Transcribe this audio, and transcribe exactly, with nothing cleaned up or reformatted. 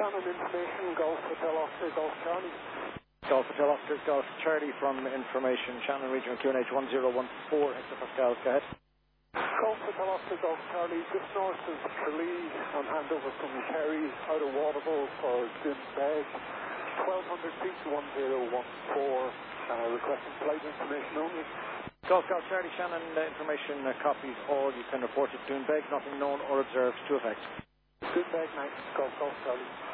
Shannon information, Golf Hotel Oscar, Golf Charlie. Golf Hotel Oscar, Golf Charlie from information, Shannon Regional Q N H one zero one four, hectopascals, go ahead. Golf Hotel Oscar, Golf Charlie, just north of Tralee, on handover from Kerry, out of Waterville for Dunbeg, twelve hundred feet, one zero one four, uh, requesting flight information only. Golf Golf Charlie, Shannon, uh, information uh, copies all. You can report it to Dunbeg, nothing known or observed to effect. Dunbeg, nice, Golf Golf Charlie.